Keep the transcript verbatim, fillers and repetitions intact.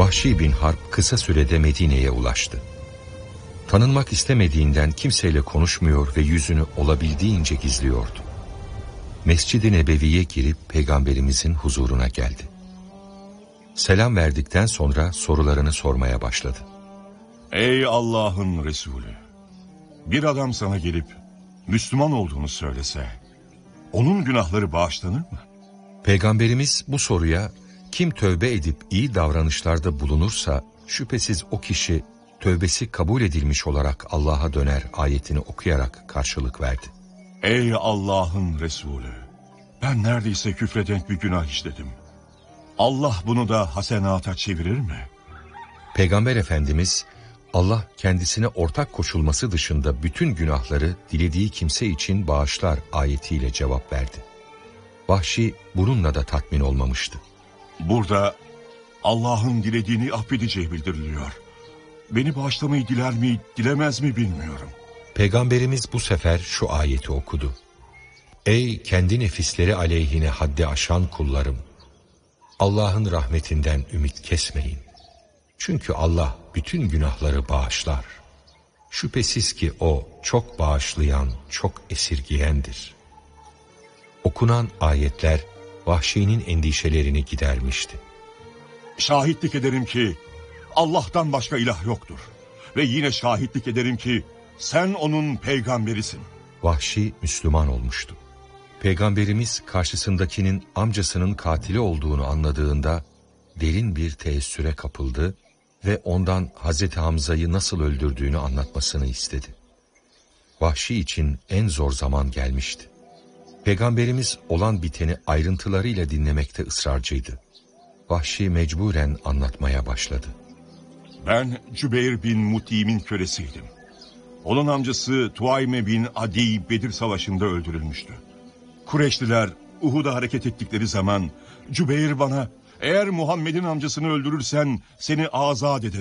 Vahşi bin Harp kısa sürede Medine'ye ulaştı. Tanınmak istemediğinden kimseyle konuşmuyor ve yüzünü olabildiğince gizliyordu. Mescid-i Nebevi'ye girip Peygamberimizin huzuruna geldi. Selam verdikten sonra sorularını sormaya başladı. Ey Allah'ın Resulü! Bir adam sana gelip Müslüman olduğunu söylese, onun günahları bağışlanır mı? Peygamberimiz bu soruya, kim tövbe edip iyi davranışlarda bulunursa şüphesiz o kişi tövbesi kabul edilmiş olarak Allah'a döner ayetini okuyarak karşılık verdi. Ey Allah'ın Resulü! Ben neredeyse küfredenk bir günah işledim. Allah bunu da hasenata çevirir mi? Peygamber Efendimiz, Allah kendisine ortak koşulması dışında bütün günahları dilediği kimse için bağışlar ayetiyle cevap verdi. Vahşi bununla da tatmin olmamıştı. Burada Allah'ın dilediğini affedeceği bildiriliyor. Beni bağışlamayı diler mi, dilemez mi bilmiyorum. Peygamberimiz bu sefer şu ayeti okudu. Ey kendi nefisleri aleyhine haddi aşan kullarım! Allah'ın rahmetinden ümit kesmeyin. Çünkü Allah bütün günahları bağışlar. Şüphesiz ki O çok bağışlayan, çok esirgiyendir. Okunan ayetler Vahşi'nin endişelerini gidermişti. Şahitlik ederim ki Allah'tan başka ilah yoktur. Ve yine şahitlik ederim ki sen onun peygamberisin. Vahşi Müslüman olmuştu. Peygamberimiz karşısındakinin amcasının katili olduğunu anladığında derin bir teessüre kapıldı ve ondan Hazreti Hamza'yı nasıl öldürdüğünü anlatmasını istedi. Vahşi için en zor zaman gelmişti. Peygamberimiz olan biteni ayrıntılarıyla dinlemekte ısrarcıydı. Vahşi mecburen anlatmaya başladı. Ben Cübeyr bin Mut'im'in kölesiydim. Onun amcası Tuayme bin Adi Bedir Savaşı'nda öldürülmüştü. Kureyşliler Uhud'a hareket ettikleri zaman Cübeyr bana, eğer Muhammed'in amcasını öldürürsen seni azat ederim